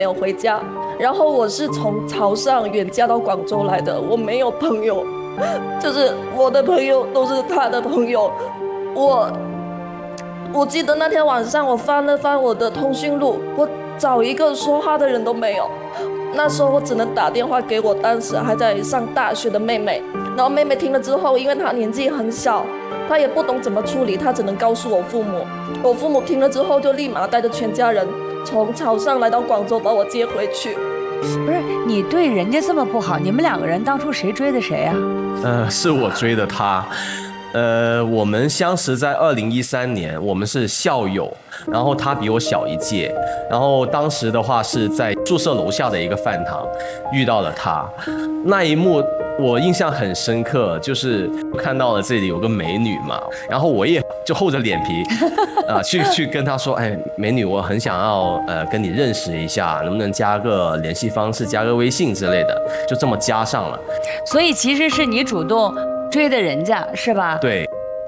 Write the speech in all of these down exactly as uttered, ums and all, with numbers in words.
没有回家，然后我是从潮汕远嫁到广州来的，我没有朋友，就是我的朋友都是他的朋友。我我记得那天晚上我翻了翻我的通讯录，我找一个说话的人都没有。那时候我只能打电话给我当时还在上大学的妹妹，然后妹妹听了之后，因为她年纪很小，她也不懂怎么处理，她只能告诉我父母。我父母听了之后就立马带着全家人从潮汕来到广州把我接回去。 不是你对人家这么不好，你们两个人当初谁追的谁啊？ 呃，是我追的他。呃，我们相识在二零一三年，我们是校友，然后他比我小一届，然后当时的话是在宿舍楼下的一个饭堂遇到了他，那一幕我印象很深刻，就是看到了这里有个美女嘛，然后我也就厚着脸皮啊、呃、去去跟她说，哎，美女，我很想要呃跟你认识一下，能不能加个联系方式，加个微信之类的，就这么加上了。 所以其实是你主动追的人家是吧？ 对。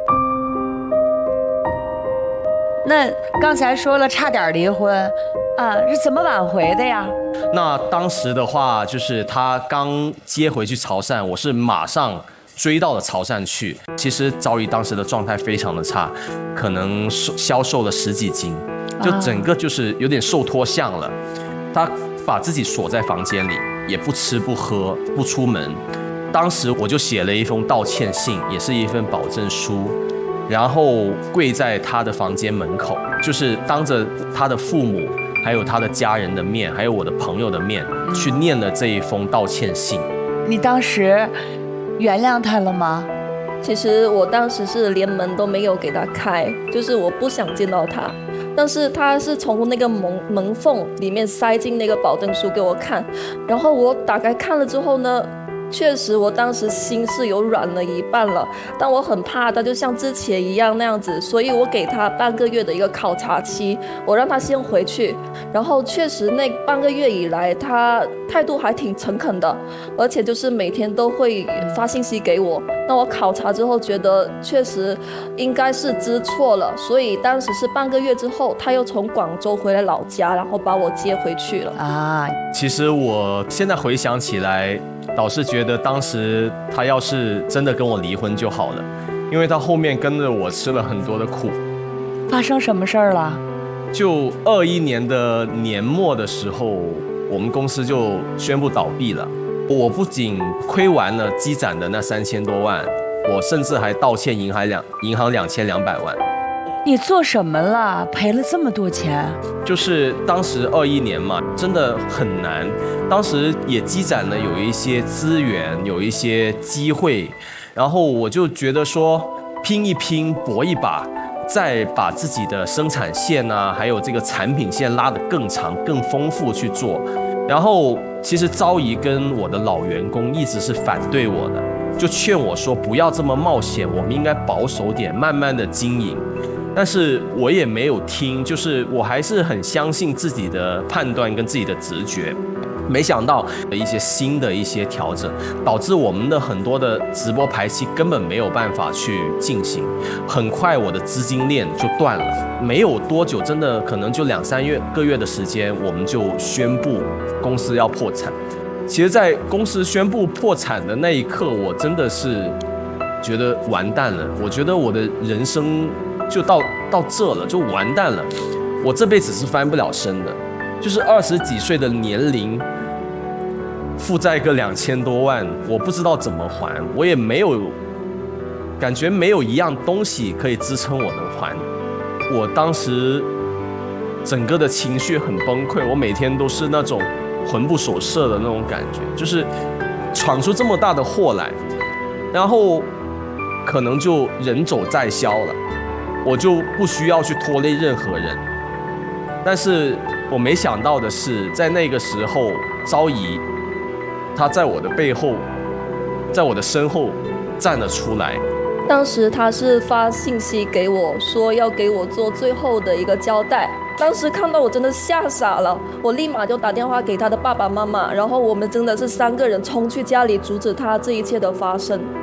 那刚才说了差点离婚啊，是怎么挽回的呀？ 那当时的话，就是他刚接回去潮汕，我是马上追到了潮汕去。其实早已当时的状态非常的差，可能消瘦了十几斤，就整个就是有点瘦脱相了。他把自己锁在房间里，也不吃不喝不出门。当时我就写了一封道歉信，也是一份保证书，然后跪在他的房间门口，就是当着他的父母还有他的家人的面，还有我的朋友的面，去念了这一封道歉信。 你当时原谅他了吗？ 其实我当时是连门都没有给他开，就是我不想见到他，但是他是从那个门门缝里面塞进那个保证书给我看，然后我打开看了之后呢，确实我当时心是有软了一半了，但我很怕他就像之前一样那样子，所以我给他半个月的一个考察期，我让他先回去。然后确实那半个月以来他态度还挺诚恳的，而且就是每天都会发信息给我。那我考察之后觉得确实应该是知错了，所以当时是半个月之后他又从广州回来老家，然后把我接回去了啊。 其实我现在回想起来，导师觉得当时他要是真的跟我离婚就好了，因为他后面跟着我吃了很多的苦。 发生什么事儿了？ 就二一年的年末的时候，我们公司就宣布倒闭了。我不仅亏完了积攒的那三千多万，我甚至还倒欠银行两银行两千两百万。 你做什么了？赔了这么多钱？ 就是当时二一年嘛，真的很难。当时也积攒了有一些资源，有一些机会，然后我就觉得说，拼一拼，搏一把，再把自己的生产线啊，还有这个产品线拉得更长、更丰富去做。然后其实昭仪跟我的老员工一直是反对我的，就劝我说不要这么冒险，我们应该保守点，慢慢的经营。但是我也没有听，就是我还是很相信自己的判断跟自己的直觉。没想到一些新的一些调整，导致我们的很多的直播排期根本没有办法去进行。很快我的资金链就断了，没有多久，真的可能就两三月个月的时间，我们就宣布公司要破产。其实在公司宣布破产的那一刻，我真的是觉得完蛋了，我觉得我的人生就到到这了，就完蛋了，我这辈子是翻不了身的。就是二十几岁的年龄，负债个两千多万，我不知道怎么还，我也没有感觉没有一样东西可以支撑我能还。我当时整个的情绪很崩溃，我每天都是那种魂不守舍的那种感觉，就是闯出这么大的祸来，然后可能就人走再消了，我就不需要去拖累任何人。但是我没想到的是，在那个时候，昭仪她在我的背后，在我的身后站了出来。 当时他是发信息给我说要给我做最后的一个交代，当时看到我真的吓傻了，我立马就打电话给他的爸爸妈妈，然后我们真的是三个人冲去家里阻止他这一切的发生。